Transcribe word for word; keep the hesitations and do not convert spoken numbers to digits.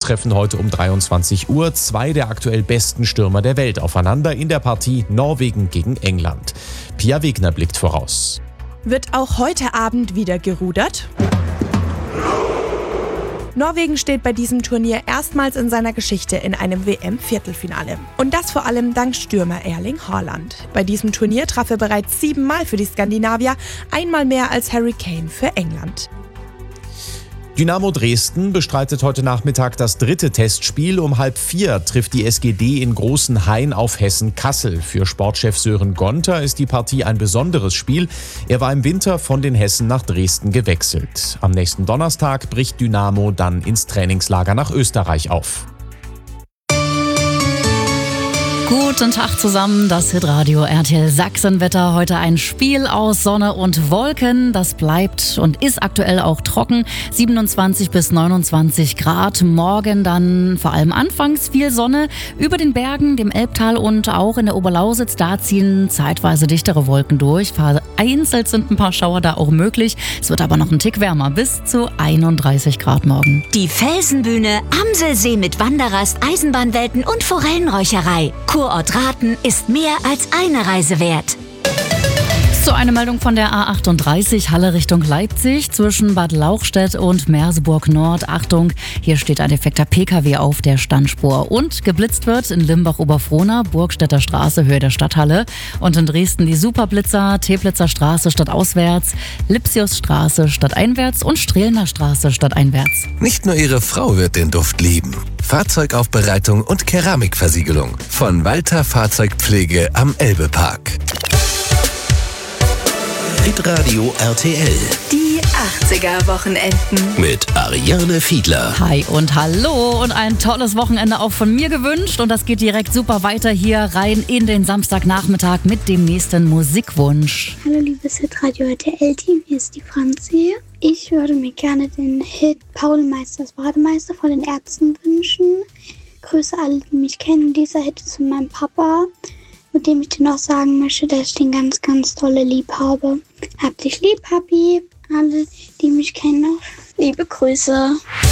treffen heute um dreiundzwanzig Uhr zwei der aktuell besten Stürmer der Welt aufeinander in der Partie Norwegen gegen England. Pia Wegner blickt voraus. Wird auch heute Abend wieder gerudert? Norwegen steht bei diesem Turnier erstmals in seiner Geschichte in einem W M-Viertelfinale. Und das vor allem dank Stürmer Erling Haaland. Bei diesem Turnier traf er bereits siebenmal für die Skandinavier, einmal mehr als Harry Kane für England. Dynamo Dresden bestreitet heute Nachmittag das dritte Testspiel. Um halb vier trifft die S G D in Großenhain auf Hessen-Kassel. Für Sportchef Sören Gonter ist die Partie ein besonderes Spiel. Er war im Winter von den Hessen nach Dresden gewechselt. Am nächsten Donnerstag bricht Dynamo dann ins Trainingslager nach Österreich auf. Guten Tag zusammen, das Hitradio R T L Sachsenwetter. Heute ein Spiel aus Sonne und Wolken. Das bleibt und ist aktuell auch trocken. siebenundzwanzig bis neunundzwanzig Grad. Morgen dann vor allem anfangs viel Sonne. Über den Bergen, dem Elbtal und auch in der Oberlausitz, da ziehen zeitweise dichtere Wolken durch. Vereinzelt sind ein paar Schauer da auch möglich. Es wird aber noch ein Tick wärmer, bis zu einunddreißig Grad morgen. Die Felsenbühne, Amselsee mit Wanderrast, Eisenbahnwelten und Forellenräucherei. Kurort Rathen ist mehr als eine Reise wert. So, eine Meldung von der A achtunddreißig, Halle Richtung Leipzig, zwischen Bad Lauchstädt und Merseburg Nord. Achtung, hier steht ein defekter P K W auf der Standspur. Und geblitzt wird in Limbach-Oberfrohna, Burgstädter Straße, Höhe der Stadthalle. Und in Dresden die Superblitzer, Teplitzer Straße stadtauswärts, Lipsiusstraße stadteinwärts und Strehlner Straße stadteinwärts. Nicht nur Ihre Frau wird den Duft lieben. Fahrzeugaufbereitung und Keramikversiegelung von Walter Fahrzeugpflege am Elbepark. Hitradio R T L. Die achtziger-Wochenenden. Mit Ariane Fiedler. Hi und hallo und ein tolles Wochenende auch von mir gewünscht. Und das geht direkt super weiter hier rein in den Samstagnachmittag mit dem nächsten Musikwunsch. Hallo liebes Hitradio R T L-Team, hier ist die Franzi. Ich würde mir gerne den Hit Paul Meisters Bademeister von den Ärzten wünschen. Grüße alle, die mich kennen. Dieser Hit ist von meinem Papa, mit dem ich dir noch sagen möchte, dass ich den ganz, ganz tolle lieb habe. Hab dich lieb, Papi. Alle, die mich kennen, liebe Grüße.